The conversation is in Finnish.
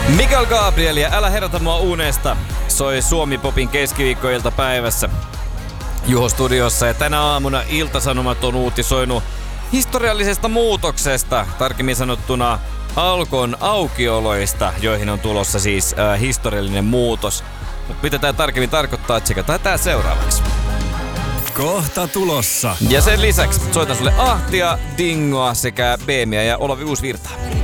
Mikael Gabriel ja Älä herätä mua unesta soi Suomi-popin keskiviikkoiltapäivässä Juho studiossa. Ja tänä aamuna Ilta-Sanomat on uutisoinut historiallisesta muutoksesta, tarkemmin sanottuna Alkon aukioloista, joihin on tulossa siis historiallinen muutos. Mutta mitä tämä tarkemmin tarkoittaa, tsekataan tää seuraavaksi. Kohta tulossa. Ja sen lisäksi soitan sulle Ahtia, Dingoa sekä Beemiä ja Olavi Uusvirtaa.